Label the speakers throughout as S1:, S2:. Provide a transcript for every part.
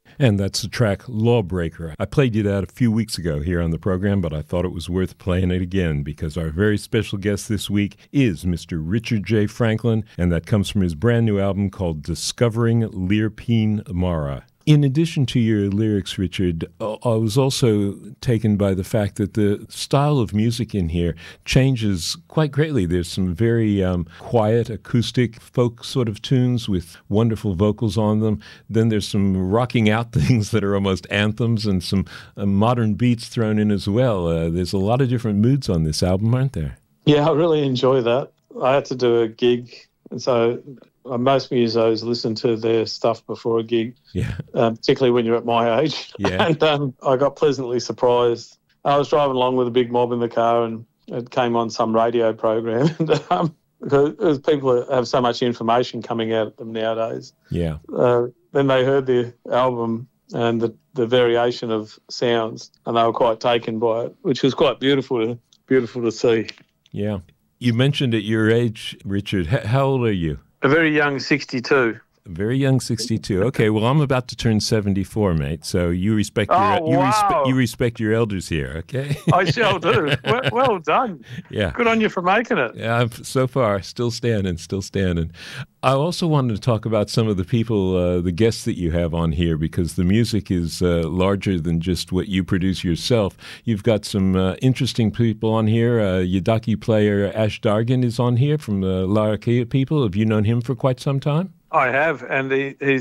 S1: And that's the track Lawbreaker. I played you that a few weeks ago here on the program, but I thought it was worth playing it again because our very special guest this week is Mr. Richard J. Franklin, and that comes from his brand new album called Discovering Lirpeen Mara. In addition to your lyrics, Richard, I was also taken by the fact that the style of music in here changes quite greatly. There's some very quiet, acoustic, folk sort of tunes with wonderful vocals on them. Then there's some rocking out things that are almost anthems and some modern beats thrown in as well. There's a lot of different moods on this album, aren't there?
S2: Yeah, I really enjoy that. I had to do a gig, and so most musos listen to their stuff before a gig, particularly when you're at my age.
S1: Yeah.
S2: And I got pleasantly surprised. I was driving along with a big mob in the car, and it came on some radio program. And because people have so much information coming out at them nowadays.
S1: Yeah.
S2: Then they heard the album and the variation of sounds, and they were quite taken by it, which was quite beautiful to see.
S1: Yeah. You mentioned at your age, Richard. How old are you?
S2: A very young 62.
S1: A very young 62. Okay, well, I'm about to turn 74, mate. So you respect you respect your elders here, okay?
S2: I shall do. Well done.
S1: Yeah.
S2: Good on you for making it.
S1: Yeah, so far, still standing. I also wanted to talk about some of the people, the guests that you have on here, because the music is larger than just what you produce yourself. You've got some interesting people on here. Yidaki player Ash Dargan is on here from the Larrakia people. Have you known him for quite some time?
S2: I have, and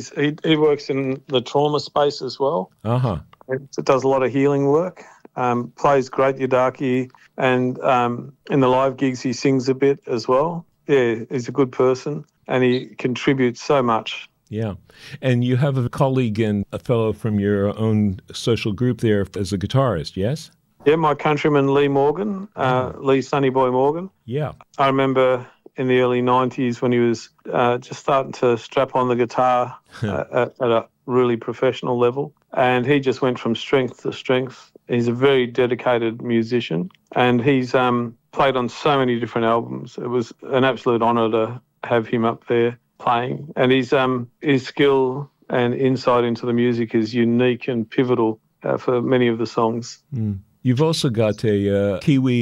S2: he works in the trauma space as well.
S1: Uh-huh.
S2: It does a lot of healing work, plays great Yidaki, and in the live gigs he sings a bit as well. Yeah, he's a good person, and he contributes so much.
S1: Yeah. And you have a colleague and a fellow from your own social group there as a guitarist, yes?
S2: Yeah, my countryman Lee Morgan, Lee Sonnyboy Morgan.
S1: Yeah.
S2: I remember in the early 90s when he was just starting to strap on the guitar at a really professional level. And he just went from strength to strength. He's a very dedicated musician, and he's played on so many different albums. It was an absolute honour to have him up there playing. And his skill and insight into the music is unique and pivotal for many of the songs.
S1: Mm. You've also got a Kiwi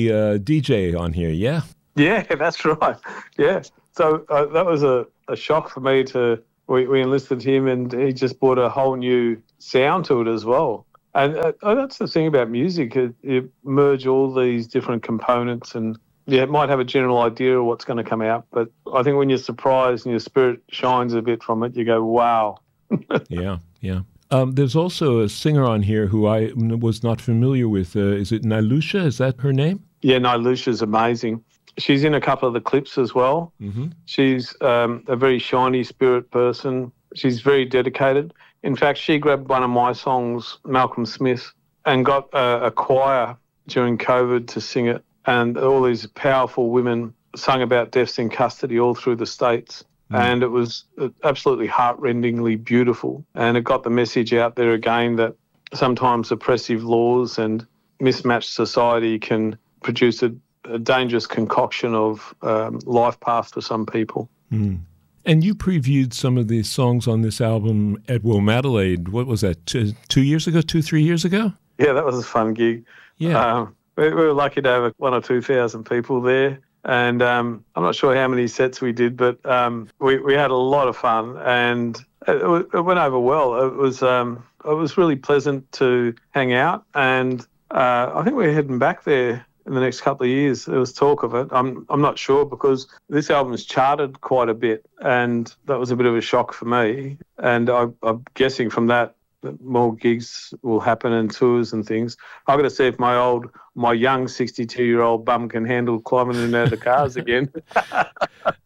S1: DJ on here, yeah?
S2: Yeah, that's right. Yeah. So that was a shock for me we enlisted him, and he just brought a whole new sound to it as well. And that's the thing about music. You merge all these different components, and it might have a general idea of what's going to come out. But I think when you're surprised and your spirit shines a bit from it, you go, wow.
S1: Yeah. There's also a singer on here who I was not familiar with. Is it Nilusha? Is that her name?
S2: Yeah, Nilusha's amazing. She's in a couple of the clips as well. Mm-hmm. She's a very shiny spirit person. She's very dedicated. In fact, she grabbed one of my songs, Malcolm Smith, and got a choir during COVID to sing it. And all these powerful women sung about deaths in custody all through the States. Mm. And it was absolutely heart-rendingly beautiful. And it got the message out there again that sometimes oppressive laws and mismatched society can produce a dangerous concoction of life path for some people.
S1: Mm. And you previewed some of the songs on this album at Womadelaide. What was that, 3 years ago? Yeah,
S2: that was a fun gig.
S1: Yeah.
S2: We were lucky to have 1,000 or 2,000 people there. And I'm not sure how many sets we did, but we had a lot of fun, and it went over well. It was really pleasant to hang out, and I think we're heading back there in the next couple of years. There was talk of it. I'm not sure, because this album's charted quite a bit, and that was a bit of a shock for me. And I'm guessing from that more gigs will happen and tours and things. I've got to see if my young 62-year-old bum can handle climbing in and out of the cars again.